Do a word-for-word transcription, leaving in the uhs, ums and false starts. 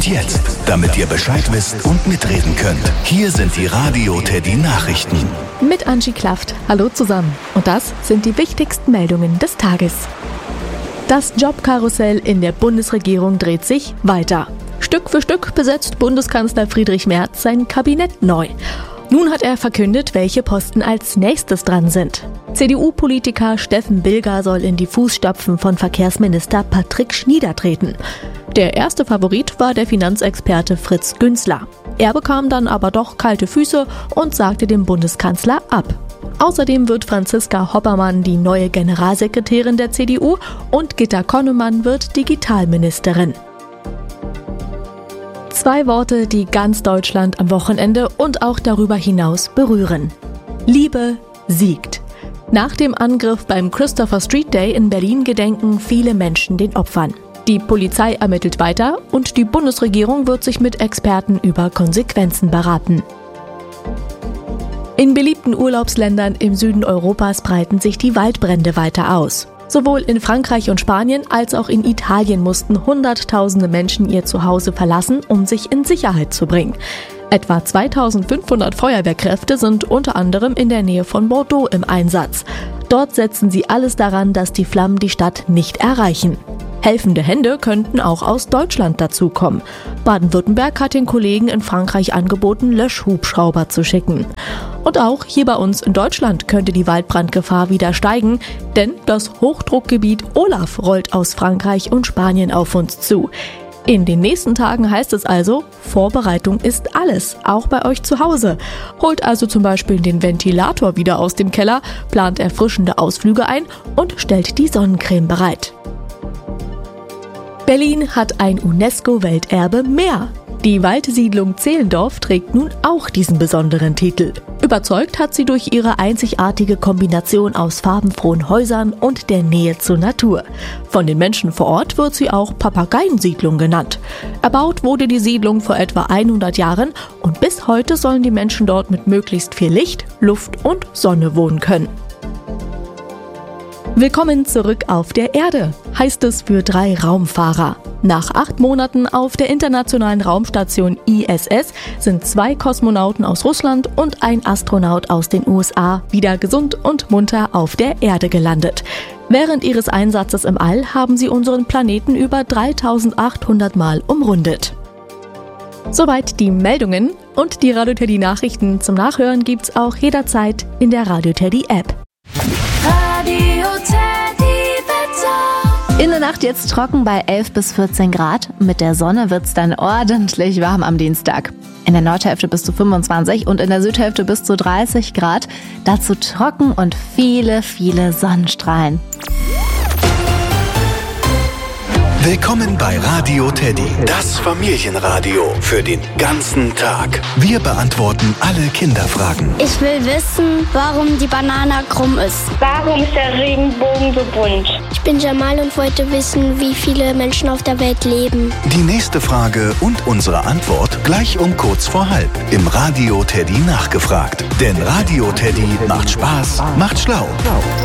Und jetzt, damit ihr Bescheid wisst und mitreden könnt, hier sind die Radio Teddy Nachrichten. Mit Angie Klaft. Hallo zusammen. Und das sind die wichtigsten Meldungen des Tages. Das Jobkarussell in der Bundesregierung dreht sich weiter. Stück für Stück besetzt Bundeskanzler Friedrich Merz sein Kabinett neu. Nun hat er verkündet, welche Posten als nächstes dran sind. C D U-Politiker Steffen Bilger soll in die Fußstapfen von Verkehrsminister Patrick Schnieder treten. Der erste Favorit war der Finanzexperte Fritz Günzler. Er bekam dann aber doch kalte Füße und sagte dem Bundeskanzler ab. Außerdem wird Franziska Hoppermann die neue Generalsekretärin der C D U und Gitta Konnemann wird Digitalministerin. Zwei Worte, die ganz Deutschland am Wochenende und auch darüber hinaus berühren. Liebe siegt. Nach dem Angriff beim Christopher Street Day in Berlin gedenken viele Menschen den Opfern. Die Polizei ermittelt weiter und die Bundesregierung wird sich mit Experten über Konsequenzen beraten. In beliebten Urlaubsländern im Süden Europas breiten sich die Waldbrände weiter aus. Sowohl in Frankreich und Spanien als auch in Italien mussten Hunderttausende Menschen ihr Zuhause verlassen, um sich in Sicherheit zu bringen. Etwa zweitausendfünfhundert Feuerwehrkräfte sind unter anderem in der Nähe von Bordeaux im Einsatz. Dort setzen sie alles daran, dass die Flammen die Stadt nicht erreichen. Helfende Hände könnten auch aus Deutschland dazukommen. Baden-Württemberg hat den Kollegen in Frankreich angeboten, Löschhubschrauber zu schicken. Und auch hier bei uns in Deutschland könnte die Waldbrandgefahr wieder steigen, denn das Hochdruckgebiet Olaf rollt aus Frankreich und Spanien auf uns zu. In den nächsten Tagen heißt es also, Vorbereitung ist alles, auch bei euch zu Hause. Holt also zum Beispiel den Ventilator wieder aus dem Keller, plant erfrischende Ausflüge ein und stellt die Sonnencreme bereit. Berlin hat ein UNESCO-Welterbe mehr. Die Waldsiedlung Zehlendorf trägt nun auch diesen besonderen Titel. Überzeugt hat sie durch ihre einzigartige Kombination aus farbenfrohen Häusern und der Nähe zur Natur. Von den Menschen vor Ort wird sie auch Papageiensiedlung genannt. Erbaut wurde die Siedlung vor etwa hundert Jahren und bis heute sollen die Menschen dort mit möglichst viel Licht, Luft und Sonne wohnen können. Willkommen zurück auf der Erde, heißt es für drei Raumfahrer. Nach acht Monaten auf der internationalen Raumstation I S S sind zwei Kosmonauten aus Russland und ein Astronaut aus den U S A wieder gesund und munter auf der Erde gelandet. Während ihres Einsatzes im All haben sie unseren Planeten über dreitausendachthundert Mal umrundet. Soweit die Meldungen und die Radio Teddy Nachrichten zum Nachhören gibt's auch jederzeit in der Radio Teddy App. In der Nacht jetzt trocken bei elf bis vierzehn Grad. Mit der Sonne wird's dann ordentlich warm am Dienstag. In der Nordhälfte bis zu fünfundzwanzig und in der Südhälfte bis zu dreißig Grad. Dazu trocken und viele, viele Sonnenstrahlen. Willkommen bei Radio Teddy, das Familienradio für den ganzen Tag. Wir beantworten alle Kinderfragen. Ich will wissen, warum die Banane krumm ist. Warum ist der Regenbogen so bunt? Ich bin Jamal und wollte wissen, wie viele Menschen auf der Welt leben. Die nächste Frage und unsere Antwort gleich um kurz vor halb im Radio Teddy nachgefragt. Denn Radio Teddy macht Spaß, macht schlau.